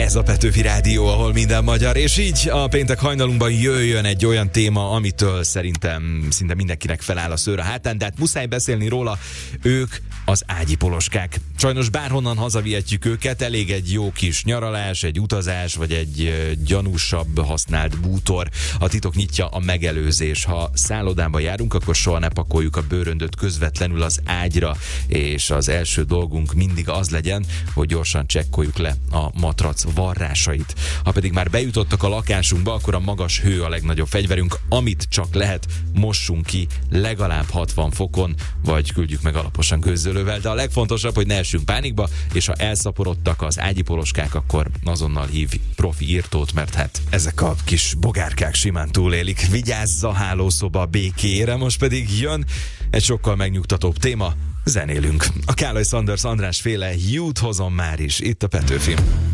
Ez a Petőfi Rádió, ahol minden magyar, és így a péntek hajnalunkban jöjjön egy olyan téma, amitől szerintem szinte mindenkinek feláll a szőr a hátán, de hát muszáj beszélni róla, ők az ágyi poloskák. Sajnos bárhonnan hazavihetjük őket, elég egy jó kis nyaralás, egy utazás, vagy egy gyanúsabb használt bútor. A titok nyitja a megelőzés. Ha szállodába járunk, akkor soha ne pakoljuk a bőröndöt közvetlenül az ágyra, és az első dolgunk mindig az legyen, hogy gyorsan csekkoljuk le a matrac varrásait. Ha pedig már bejutottak a lakásunkba, akkor a magas hő a legnagyobb fegyverünk, amit csak lehet, mossunk ki legalább 60 fokon, vagy küldjük meg alaposan gőzölővel, de a legfontosabb, hogy ne essünk pánikba, és ha elszaporodtak az ágyi poloskák, akkor azonnal hív profi írtót, mert hát ezek a kis bogárkák simán túlélik. Vigyázz a hálószoba békére, most pedig jön egy sokkal megnyugtatóbb téma, zenélünk. A Kálai Sanders András féle Youth hozom már is, itt a Petőfi.